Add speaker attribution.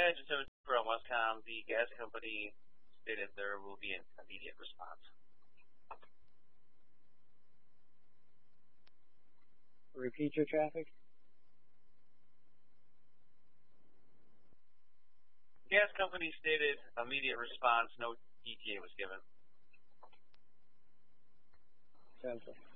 Speaker 1: engine service from Westcom. The gas company stated there will be an immediate response.
Speaker 2: Repeat your traffic.
Speaker 1: Gas company stated immediate response. No ETA was given.
Speaker 2: 10-4.